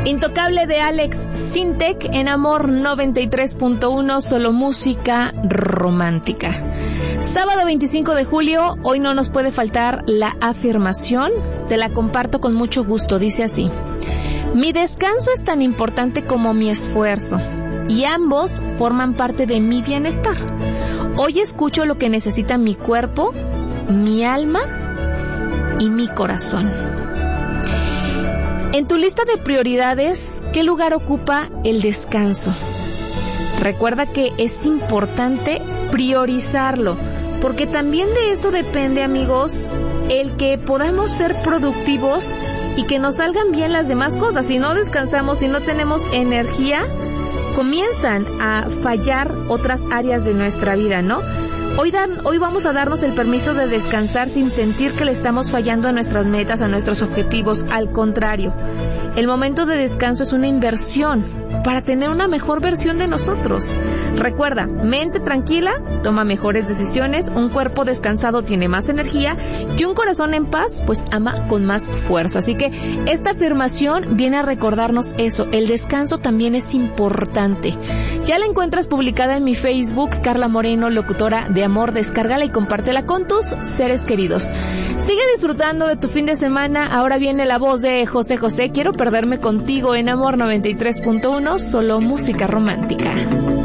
Intocable de Alex Sintek en Amor 93.1, solo música romántica. Sábado 25 de julio, hoy no nos puede faltar la afirmación, te la comparto con mucho gusto, dice así: mi descanso es tan importante como mi esfuerzo, y ambos forman parte de mi bienestar. Hoy escucho lo que necesita mi cuerpo, mi alma y mi corazón. En tu lista de prioridades, ¿qué lugar ocupa el descanso? Recuerda que es importante priorizarlo, porque también de eso depende, amigos, el que podamos ser productivos y que nos salgan bien las demás cosas. Si no descansamos, si no tenemos energía, comienzan a fallar otras áreas de nuestra vida, ¿no? Hoy vamos a darnos el permiso de descansar sin sentir que le estamos fallando a nuestras metas, a nuestros objetivos. Al contrario, el momento de descanso es una inversión para tener una mejor versión de nosotros. Recuerda, mente tranquila toma mejores decisiones, un cuerpo descansado tiene más energía y un corazón en paz pues ama con más fuerza. Así que esta afirmación viene a recordarnos eso, el descanso también es importante. Ya la encuentras publicada en mi Facebook, Carla Moreno, locutora de Amor. Descárgala y compártela con tus seres queridos. Sigue disfrutando de tu fin de semana. Ahora viene la voz de José José, Quiero perderme contigo en Amor 93.1, solo música romántica.